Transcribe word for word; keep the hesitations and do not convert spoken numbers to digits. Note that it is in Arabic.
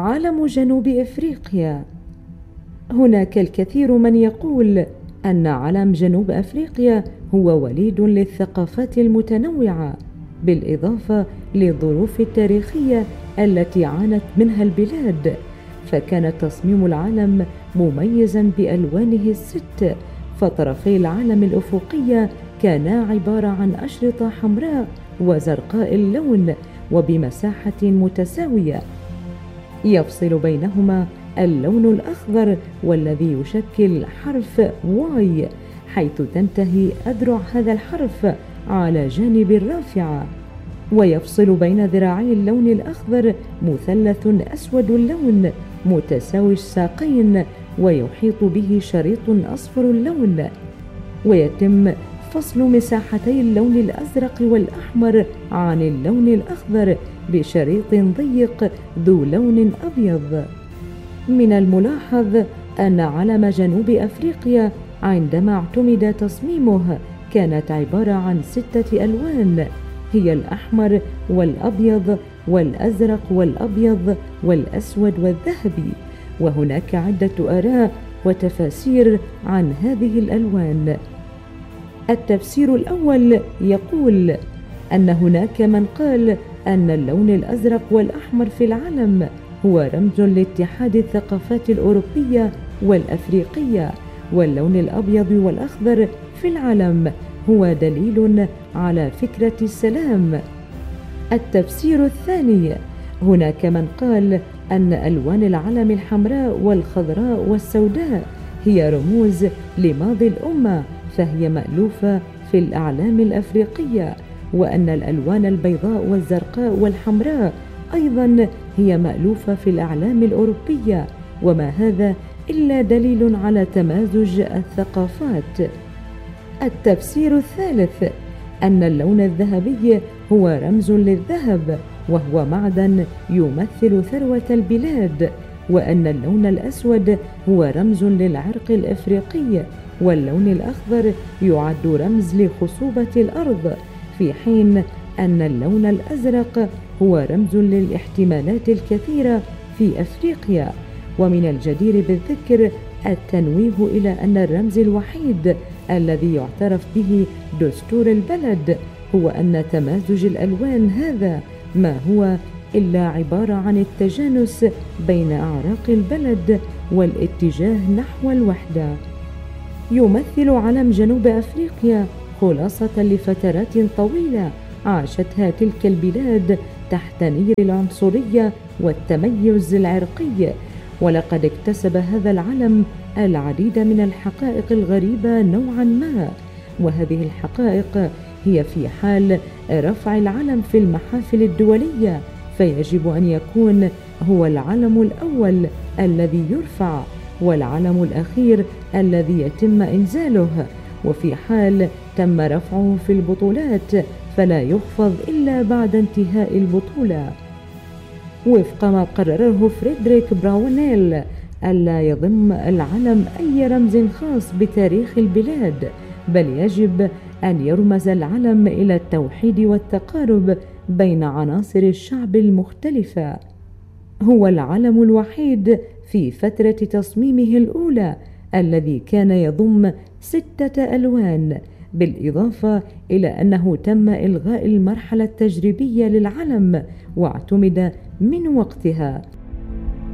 علم جنوب إفريقيا. هناك الكثير من يقول أن علم جنوب أفريقيا هو وليد للثقافات المتنوعة، بالإضافة للظروف التاريخية التي عانت منها البلاد، فكان تصميم العلم مميزا بألوانه الست، فطرفي العلم الأفقية كانا عبارة عن أشرطة حمراء وزرقاء اللون وبمساحة متساوية، يفصل بينهما اللون الأخضر والذي يشكل حرف واي، حيث تنتهي أذرع هذا الحرف على جانب الرافعة، ويفصل بين ذراعي اللون الأخضر مثلث أسود اللون متساوي الساقين ويحيط به شريط أصفر اللون، ويتم فصل مساحتي اللون الأزرق والأحمر عن اللون الأخضر بشريط ضيق ذو لون أبيض. من الملاحظ أن علم جنوب أفريقيا عندما اعتمد تصميمه كانت عبارة عن ستة ألوان، هي الأحمر والأبيض والأزرق والأبيض والأسود والذهبي، وهناك عدة آراء وتفاسير عن هذه الألوان. التفسير الأول يقول أن هناك من قال أن اللون الأزرق والأحمر في العلم هو رمز لاتحاد الثقافات الأوروبية والأفريقية، واللون الأبيض والأخضر في العلم هو دليل على فكرة السلام. التفسير الثاني، هناك من قال أن ألوان العلم الحمراء والخضراء والسوداء هي رموز لماضي الأمة، فهي مألوفة في الأعلام الأفريقية، وأن الألوان البيضاء والزرقاء والحمراء أيضا هي مألوفة في الأعلام الأوروبية، وما هذا إلا دليل على تمازج الثقافات. التفسير الثالث، أن اللون الذهبي هو رمز للذهب وهو معدن يمثل ثروة البلاد، وأن اللون الأسود هو رمز للعرق الأفريقي، واللون الأخضر يعد رمز لخصوبة الأرض، في حين أن اللون الأزرق هو رمز للاحتمالات الكثيرة في أفريقيا. ومن الجدير بالذكر التنويه إلى أن الرمز الوحيد الذي يعترف به دستور البلد هو أن تمازج الألوان هذا ما هو إلا عبارة عن التجانس بين أعراق البلد والاتجاه نحو الوحدة. يمثل علم جنوب أفريقيا خلاصة لفترات طويلة عاشتها تلك البلاد تحت نير العنصرية والتميز العرقي، ولقد اكتسب هذا العلم العديد من الحقائق الغريبة نوعا ما، وهذه الحقائق هي في حال رفع العلم في المحافل الدولية فيجب أن يكون هو العلم الأول الذي يرفع والعلم الأخير الذي يتم إنزاله، وفي حال تم رفعه في البطولات فلا يخفض إلا بعد انتهاء البطولة، وفق ما قرره فريدريك براونيل ألا يضم العلم أي رمز خاص بتاريخ البلاد، بل يجب أن يرمز العلم إلى التوحيد والتقارب بين عناصر الشعب المختلفة. هو العلم الوحيد في فترة تصميمه الأولى الذي كان يضم ستة ألوان، بالإضافة إلى أنه تم إلغاء المرحلة التجريبية للعلم واعتمد من وقتها